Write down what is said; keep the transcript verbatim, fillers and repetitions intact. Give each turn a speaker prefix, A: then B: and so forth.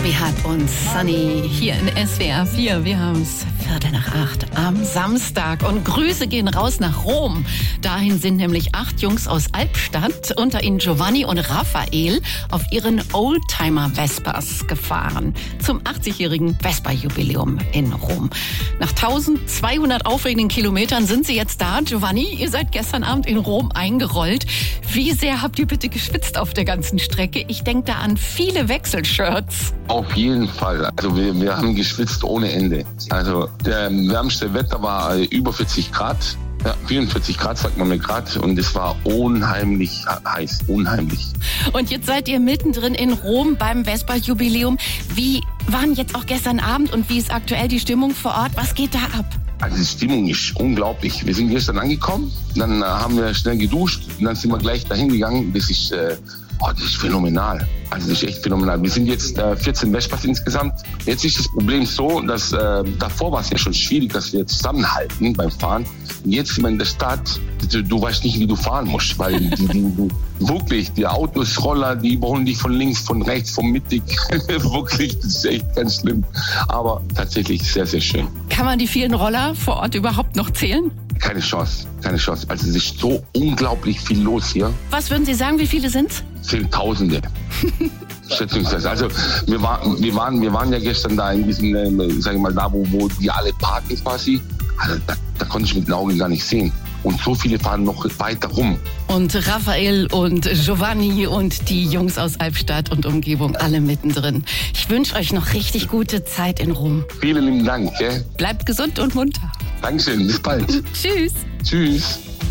A: Bobby Hart und Sunny hier in S W R vier. Wir haben es Viertel nach acht am Samstag und Grüße gehen raus nach Rom. Dahin sind nämlich acht Jungs aus Albstadt, unter ihnen Giovanni und Raphael, auf ihren Oldtimer-Vespas gefahren zum achtzigjährigen Vespa-Jubiläum in Rom. Nach eintausendzweihundert aufregenden Kilometern sind sie jetzt da. Giovanni, ihr seid gestern Abend in Rom eingerollt. Wie sehr habt ihr bitte geschwitzt auf der ganzen Strecke? Ich denke da an viele Wechselshirts.
B: Auf jeden Fall. Also wir, wir haben geschwitzt ohne Ende. Also der wärmste Wetter war über vierzig Grad. Ja, vierundvierzig Grad sagt man mir gerade, und es war unheimlich heiß, unheimlich.
A: Und jetzt seid ihr mittendrin in Rom beim Vespa-Jubiläum. Wie waren jetzt auch gestern Abend und wie ist aktuell die Stimmung vor Ort? Was geht da ab?
B: Also die Stimmung ist unglaublich. Wir sind gestern angekommen, dann äh, haben wir schnell geduscht und dann sind wir gleich dahin gegangen. Das ist, äh, oh, das ist phänomenal. Also das ist echt phänomenal. Wir sind jetzt äh, vierzehn Vespas insgesamt. Jetzt ist das Problem so, dass äh, davor war es ja schon schwierig, dass wir zusammenhalten beim Fahren. Und jetzt sind wir in der Stadt, du, du weißt nicht, wie du fahren musst, weil die, die, die, wirklich, die Autos, Roller, die überholen dich von links, von rechts, von mittig. Wirklich, das ist echt ganz schlimm. Aber tatsächlich sehr, sehr schön.
A: Kann man die vielen Roller vor Ort überhaupt noch zählen?
B: Keine Chance, keine Chance. Also es ist so unglaublich viel los hier.
A: Was würden Sie sagen, wie viele sind's?
B: Zehntausende. Schätzungsweise. Also wir, war, wir, waren, wir waren ja gestern da in diesem, äh, sag ich mal, da wo, wo die alle parken quasi. Also da, da konnte ich mit den Augen gar nicht sehen. Und so viele fahren noch weiter rum.
A: Und Raphael und Giovanni und die Jungs aus Albstadt und Umgebung, alle mittendrin. Ich wünsche euch noch richtig gute Zeit in Rom.
B: Vielen lieben Dank. Gell?
A: Bleibt gesund und munter.
B: Dankeschön, bis bald.
A: Tschüss.
B: Tschüss.